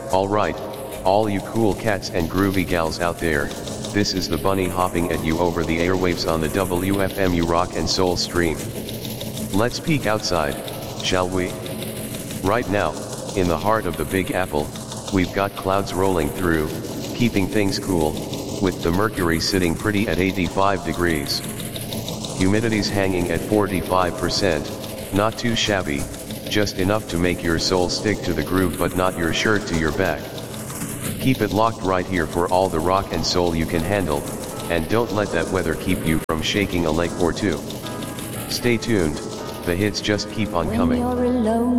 Alright, all you cool cats and groovy gals out there, this is the bunny hopping at you over the airwaves on the WFMU Rock and Soul stream. Let's peek outside, shall we? Right now, in the heart of the Big Apple, we've got clouds rolling through, keeping things cool, with the mercury sitting pretty at 85 degrees. Humidity's hanging at 45%, not too shabby, just enough to make your soul stick to the groove but not your shirt to your back. Keep it locked right here for all the rock and soul you can handle, and don't let that weather keep you from shaking a leg or two. Stay tuned, the hits just keep on coming.